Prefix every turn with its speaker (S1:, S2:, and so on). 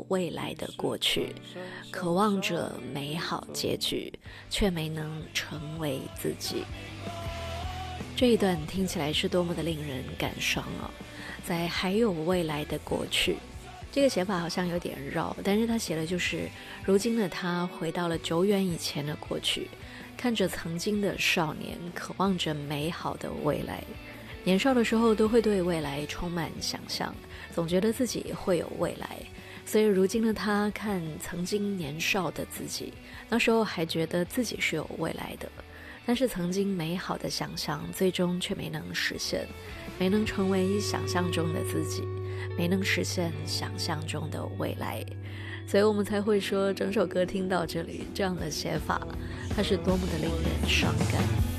S1: 未来的过去，渴望着美好结局，却没能成为自己。这一段听起来是多么的令人感伤哦，在还有未来的过去，这个写法好像有点绕，但是他写的就是如今的他回到了久远以前的过去，看着曾经的少年，渴望着美好的未来。年少的时候都会对未来充满想象，总觉得自己会有未来，所以如今的他看曾经年少的自己，那时候还觉得自己是有未来的，但是曾经美好的想象最终却没能实现，没能成为想象中的自己，没能实现想象中的未来，所以我们才会说整首歌听到这里，这样的写法它是多么的令人伤感。